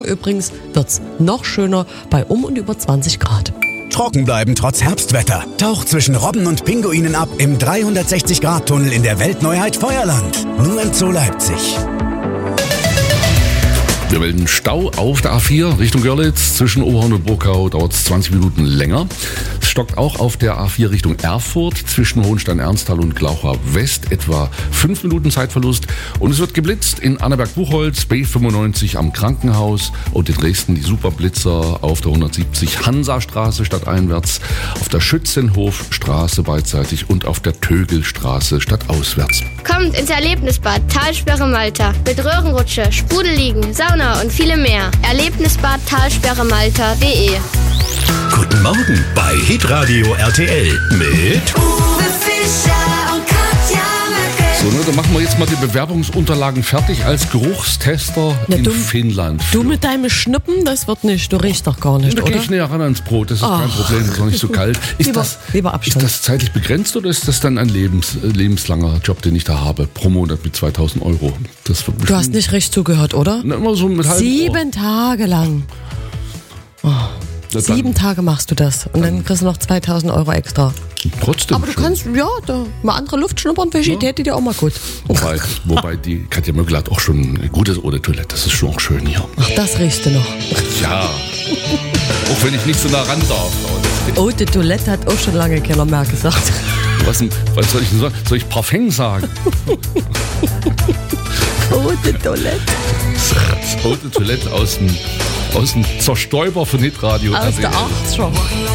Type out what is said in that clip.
Übrigens wird's noch schöner bei und über 20 Grad. Trocken bleiben trotz Herbstwetter. Taucht zwischen Robben und Pinguinen ab im 360-Grad-Tunnel in der Weltneuheit Feuerland. Nur im Zoo Leipzig. Wir melden Stau auf der A4 Richtung Görlitz. Zwischen Oberhorn und Burgau dauert es 20 Minuten länger. Es stockt auch auf der A4 Richtung Erfurt. Zwischen Hohenstein-Ernsthal und Glauchau West etwa 5 Minuten Zeitverlust. Und es wird geblitzt in Annaberg-Buchholz, B95 am Krankenhaus und in Dresden die Superblitzer auf der 170 Hansastraße stadteinwärts, auf der Schützenhofstraße beidseitig und auf der Tögelstraße stadtauswärts. Kommt ins Erlebnisbad Talsperre Malta mit Röhrenrutsche, Sprudelliegen, Sauna und viele mehr. Erlebnisbad talsperremalta.de. Guten Morgen bei Hitradio RTL mit Uwe Fischer und Katja Merkel. So, dann machen wir jetzt mal die Bewerbungsunterlagen fertig als Geruchstester in Finnland. Du mit deinem Schnuppen, das wird nicht. Du riechst doch gar nicht, Da oder? gehe ich näher ran ans Brot, das ist kein Problem, das ist noch nicht so kalt. Lieber Abstand. Ist das zeitlich begrenzt oder ist das dann ein lebenslanger Job, den ich da habe, pro Monat mit 2.000 Euro? Das wird Du hast nicht recht zugehört, oder? Na, immer so mit halbem Ohr. 7 Tage lang. Na, 7 Tage machst du das und dann kriegst du noch 2.000 Euro extra. Trotzdem. Aber du schön. kannst, da mal andere Luft schnuppern, welche täte dir auch mal gut. Wobei die Katja Mögel hat auch schon ein gutes Eau de Toilette. Das ist schon auch schön hier. Ach, das riechst du noch. Ja. Auch wenn ich nicht so nah ran darf. Eau de Toilette hat auch schon lange keiner mehr gesagt. Was soll ich denn sagen? Soll ich Parfum sagen? Eau de Toilette. Eau de Toilette aus dem Zerstäuber von Hitradio. Aus der RTL. 80er.